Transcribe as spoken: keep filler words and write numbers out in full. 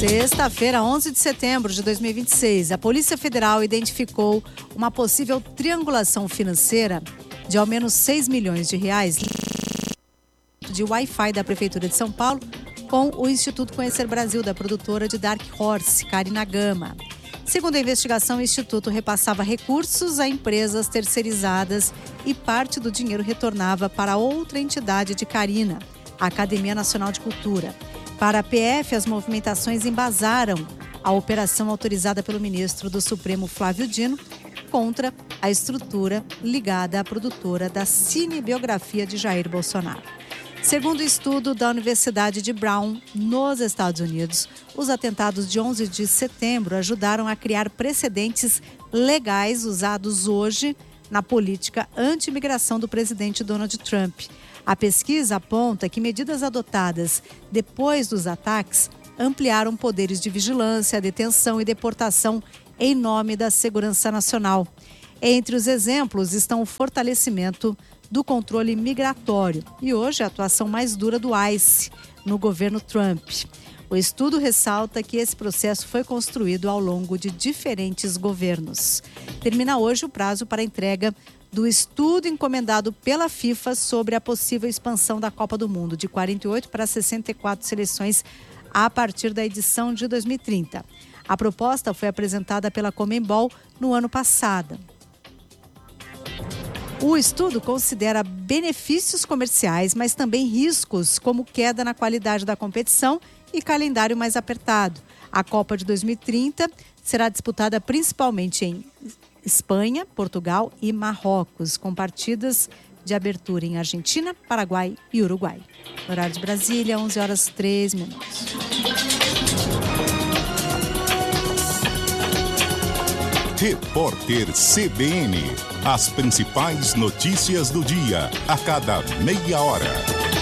Sexta-feira, onze de setembro de dois mil e vinte e seis, a Polícia Federal identificou uma possível triangulação financeira de ao menos seis milhões de reais de Wi-Fi da Prefeitura de São Paulo com o Instituto Conhecer Brasil, da produtora de Dark Horse, Karina Gama. Segundo a investigação, o Instituto repassava recursos a empresas terceirizadas e parte do dinheiro retornava para outra entidade de Karina, a Academia Nacional de Cultura. Para a P F, as movimentações embasaram a operação autorizada pelo ministro do Supremo, Flávio Dino, contra a estrutura ligada à produtora da cinebiografia de Jair Bolsonaro. Segundo o estudo da Universidade de Brown, nos Estados Unidos, os atentados de onze de setembro ajudaram a criar precedentes legais usados hoje na política anti-imigração do presidente Donald Trump. A pesquisa aponta que medidas adotadas depois dos ataques ampliaram poderes de vigilância, detenção e deportação em nome da segurança nacional. Entre os exemplos estão o fortalecimento do controle migratório e hoje a atuação mais dura do ICE no governo Trump. O estudo ressalta que esse processo foi construído ao longo de diferentes governos. Termina hoje o prazo para a entrega do estudo encomendado pela FIFA sobre a possível expansão da Copa do Mundo de quarenta e oito para sessenta e quatro seleções a partir da edição de dois mil e trinta. A proposta foi apresentada pela Conmebol no ano passado. O estudo considera benefícios comerciais, mas também riscos, como queda na qualidade da competição e calendário mais apertado. A Copa de dois mil e trinta será disputada principalmente em Espanha, Portugal e Marrocos, com partidas de abertura em Argentina, Paraguai e Uruguai. Horário de Brasília, onze horas e três minutos. Repórter C B N. As principais notícias do dia, a cada meia hora.